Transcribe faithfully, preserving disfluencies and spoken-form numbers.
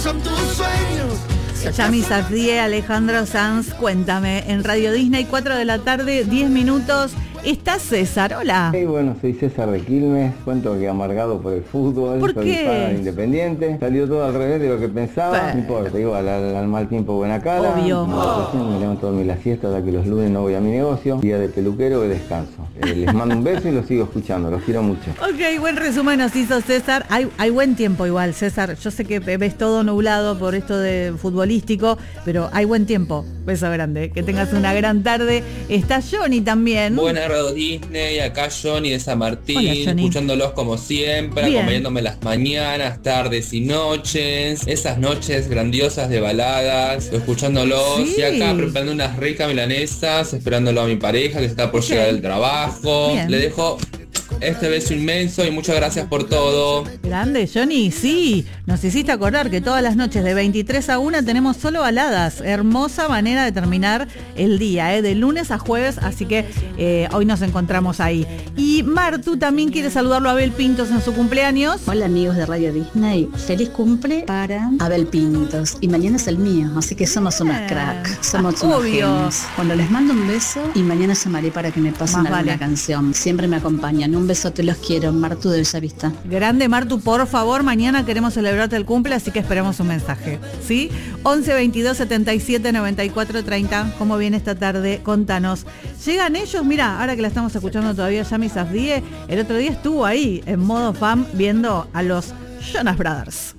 son tus sueños. Yami Safdie, Alejandro Sanz, cuéntame, en Radio Disney, cuatro de la tarde, diez minutos. Está César, hola. Hey, bueno, soy César de Quilmes, cuento que amargado por el fútbol, ¿Por soy qué? fan de Independiente, salió todo al revés de lo que pensaba, Pero... no importa, igual, al, al mal tiempo buena cara, obvio. Oh. Me levanto a dormir la siesta, ya que los lunes no voy a mi negocio, día de peluquero y descanso. Eh, les mando un beso y los sigo escuchando, los quiero mucho. Ok, buen resumen nos hizo César. Hay, hay buen tiempo igual, César. Yo sé que ves todo nublado por esto de futbolístico, pero hay buen tiempo. Beso grande, que tengas una gran tarde. Está Johnny también. Buenas Radio Disney, acá Johnny de San Martín, Hola, Johnny. Escuchándolos como siempre, Bien. acompañándome las mañanas, tardes y noches, esas noches grandiosas de baladas, escuchándolos, Sí. y acá preparando unas ricas milanesas, esperándolo a mi pareja que está por llegar del trabajo. Bien. Le dejo este beso inmenso y muchas gracias por todo. Grande, Johnny, sí. Nos hiciste acordar que todas las noches de veintitrés a una tenemos solo baladas. Hermosa manera de terminar el día, ¿eh? De lunes a jueves, así que eh, hoy nos encontramos ahí. Y Martu también quiere saludarlo a Abel Pintos en su cumpleaños. Hola amigos de Radio Disney, feliz cumple para Abel Pintos y mañana es el mío, así que somos unos Eh, crack, somos ah, unos obvio. genios. Bueno, les mando un beso y mañana llamaré para que me pasen Más alguna vale. canción, siempre me acompañan, un besote, los quiero, Martu de Bellavista. Grande Martu, por favor, mañana queremos celebrarte el cumple, así que esperamos un mensaje, ¿sí? once veintidós setenta y siete noventa y cuatro treinta, ¿cómo viene esta tarde? Contanos. Llegan ellos, mira, ahora que la estamos escuchando todavía, Yami Safdie, el otro día estuvo ahí en modo fan viendo a los Jonas Brothers.